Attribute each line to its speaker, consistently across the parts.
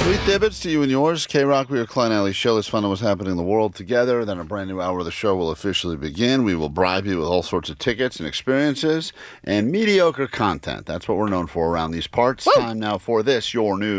Speaker 1: Sweet Dibbits to you and yours. K-Rock, we are Klein Alley Show. It's fun on what's happening in the world together. Then a brand new hour of the show will officially begin. We will bribe you with all sorts of tickets and experiences and mediocre content. That's what we're known for around these parts. Woo! Time now for this, your news.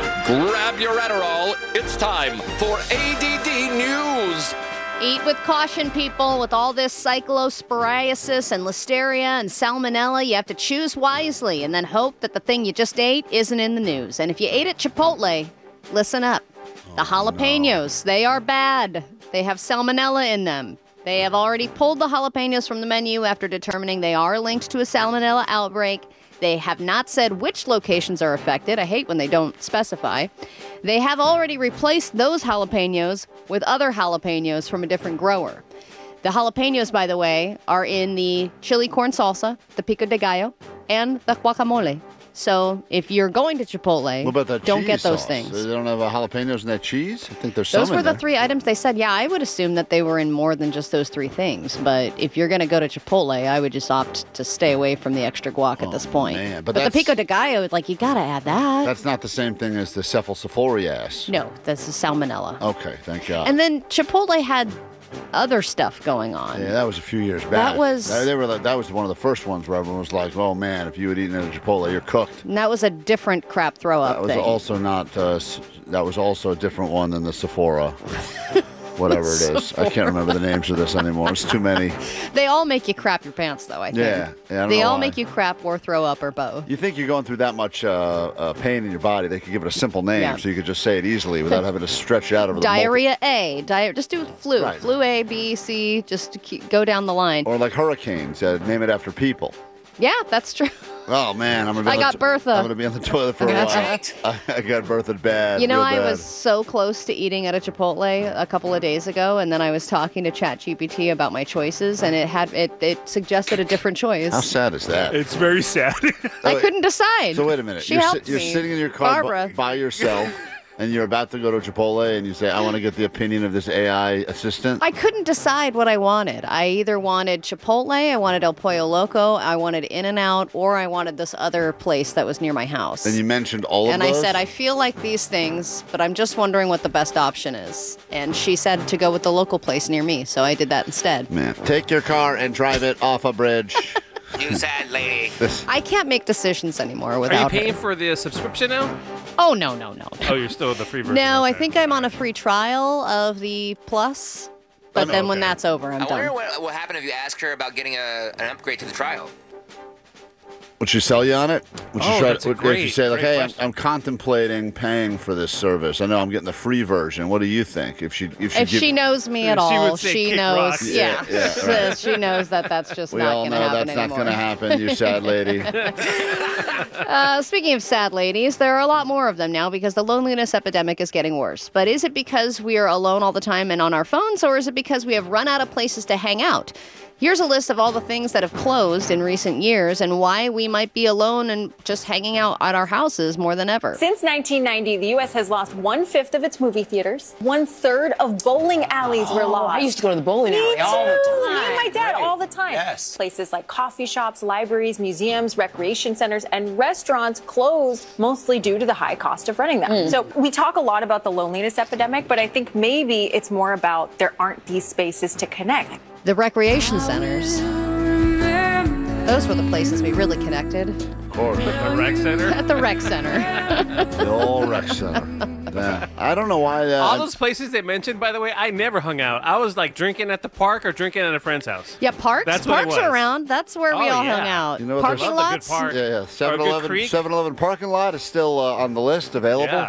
Speaker 2: Grab your Adderall. It's time for ADD News.
Speaker 3: Eat with caution, people. With all this cyclosporiasis and listeria and salmonella, you have to choose wisely and then hope that the thing you just ate isn't in the news. And if you ate at Chipotle, listen up. The jalapenos, they are bad. They have salmonella in them. They have already pulled the jalapenos from the menu after determining they are linked to a salmonella outbreak. They have not said which locations are affected. I hate when they don't specify. They have already replaced those jalapenos with other jalapenos from a different grower. The jalapenos, by the way, are in the chili corn salsa, the pico de gallo, and the guacamole. So if you're going to Chipotle,
Speaker 1: What about that
Speaker 3: don't
Speaker 1: cheese
Speaker 3: get those
Speaker 1: sauce?
Speaker 3: things.
Speaker 1: They don't have jalapenos in that cheese? I think there's some
Speaker 3: Those were
Speaker 1: in
Speaker 3: the
Speaker 1: there.
Speaker 3: 3 items they said. Yeah, I would assume that they were in more than just those 3 things. But if you're going to go to Chipotle, I would just opt to stay away from the extra guac at this point.
Speaker 1: man,
Speaker 3: but
Speaker 1: but
Speaker 3: the
Speaker 1: that's-
Speaker 3: pico de gallo, like, you got to add that.
Speaker 1: That's not the same thing as the cephalosporias.
Speaker 3: No, this is salmonella.
Speaker 1: Okay, thank God.
Speaker 3: And then Chipotle had other stuff going on.
Speaker 1: Yeah, that was a few years back.
Speaker 3: That was-
Speaker 1: that was one of the first ones where everyone was like, "Oh man, if you had eaten at a Chipotle, you're cooked."
Speaker 3: And that was a different crap throw up
Speaker 1: That was
Speaker 3: thing.
Speaker 1: also not. That was also a different one than the Sephora, whatever it is. I can't remember the names of this anymore. It's too many.
Speaker 3: They all make you crap your pants, though, I think.
Speaker 1: Yeah, I don't
Speaker 3: They
Speaker 1: know
Speaker 3: all
Speaker 1: why.
Speaker 3: make you crap or throw up or both.
Speaker 1: You think you're going through that much pain in your body? They could give it a simple name,
Speaker 3: Yeah.
Speaker 1: so you could just say it easily without having to stretch it out over the
Speaker 3: Diarrhea A. Just do flu.
Speaker 1: Right.
Speaker 3: Flu A, B, C. Just to go down the line.
Speaker 1: Or like hurricanes, name it after people.
Speaker 3: Yeah, that's true.
Speaker 1: Oh man, I'm gonna be
Speaker 3: I
Speaker 1: on
Speaker 3: got
Speaker 1: the
Speaker 3: Bertha.
Speaker 1: I'm gonna be on the toilet for a while.
Speaker 3: That's
Speaker 1: I got Bertha bad.
Speaker 3: You know,
Speaker 1: real
Speaker 3: I
Speaker 1: bad.
Speaker 3: was so close to eating at a Chipotle a couple of days ago, and then I was talking to ChatGPT about my choices, and it suggested a different choice.
Speaker 1: How sad is that?
Speaker 4: It's very sad.
Speaker 3: I couldn't decide.
Speaker 1: So wait a minute.
Speaker 3: She
Speaker 1: You're,
Speaker 3: helped
Speaker 1: you're
Speaker 3: me.
Speaker 1: sitting in your car
Speaker 3: Barbara.
Speaker 1: by yourself, and you're about to go to Chipotle, and you say, "I want to get the opinion of this AI assistant."
Speaker 3: I couldn't decide what I wanted. I either wanted Chipotle, I wanted El Pollo Loco, I wanted In-N-Out, or I wanted this other place that was near my house.
Speaker 1: And you mentioned all of
Speaker 3: And
Speaker 1: those.
Speaker 3: I said, I feel like these things, but I'm just wondering what the best option is. And she said to go with the local place near me, so I did that instead.
Speaker 1: "Man, take your car and drive it off a bridge."
Speaker 2: You sad lady.
Speaker 3: I can't make decisions anymore
Speaker 4: Are you
Speaker 3: without
Speaker 4: paying
Speaker 3: her.
Speaker 4: for the subscription now?
Speaker 3: Oh, no.
Speaker 4: Oh, you're still the free version.
Speaker 3: No, I
Speaker 4: okay.
Speaker 3: think I'm on a free trial of the Plus, but then when that's over, I'm
Speaker 2: I wonder
Speaker 3: done.
Speaker 2: what will happen if you ask her about getting an upgrade to the trial.
Speaker 1: Would she sell you on it? Would
Speaker 4: Oh, that's a
Speaker 1: would
Speaker 4: great-
Speaker 1: you say like,
Speaker 4: great
Speaker 1: "Hey,
Speaker 4: question.
Speaker 1: I'm contemplating paying for this service. I know I'm getting the free version. What do you think?" If she
Speaker 3: If she knows me at
Speaker 4: She
Speaker 3: all,
Speaker 4: would say
Speaker 3: she
Speaker 4: kick
Speaker 3: knows.
Speaker 4: rocks.
Speaker 3: Yeah,
Speaker 1: Yeah, right.
Speaker 3: she knows that that's just
Speaker 1: we
Speaker 3: not
Speaker 1: all
Speaker 3: going to
Speaker 1: know
Speaker 3: happen
Speaker 1: that's not
Speaker 3: anymore.
Speaker 1: going to happen, you sad lady.
Speaker 3: Speaking of sad ladies, there are a lot more of them now because the loneliness epidemic is getting worse. But is it because we are alone all the time and on our phones, or is it because we have run out of places to hang out? Here's a list of all the things that have closed in recent years and why we might be alone and just hanging out at our houses more than ever.
Speaker 5: Since 1990, the U.S. has lost 1/5 of its movie theaters. 1/3 of bowling alleys were lost.
Speaker 6: I used to go to the bowling alley
Speaker 5: Me
Speaker 6: all the
Speaker 5: too.
Speaker 6: time.
Speaker 5: Me and my dad all the time.
Speaker 6: Yes.
Speaker 5: Places like coffee shops, libraries, museums, recreation centers, and restaurants closed mostly due to the high cost of running them. So we talk a lot about the loneliness epidemic, but I think maybe it's more about there aren't these spaces to connect.
Speaker 3: The recreation centers. Those were the places we really connected.
Speaker 1: Of course.
Speaker 4: The rec center.
Speaker 3: At the rec center.
Speaker 1: The old rec center. Yeah. I don't know why.
Speaker 4: All those places they mentioned, by the way, I never hung out. I was like drinking at the park or drinking at a friend's house.
Speaker 3: Yeah, parks.
Speaker 4: That's what it
Speaker 3: Parks are
Speaker 4: was.
Speaker 3: around. That's where we
Speaker 4: Oh,
Speaker 3: all
Speaker 4: yeah.
Speaker 3: hung out.
Speaker 1: You know what,
Speaker 3: Parking
Speaker 1: there's-
Speaker 4: Love the good
Speaker 3: lots.
Speaker 4: park.
Speaker 1: Yeah, yeah.
Speaker 4: Or a good creek.
Speaker 1: 7-Eleven parking lot is still on the list available.
Speaker 4: Yeah.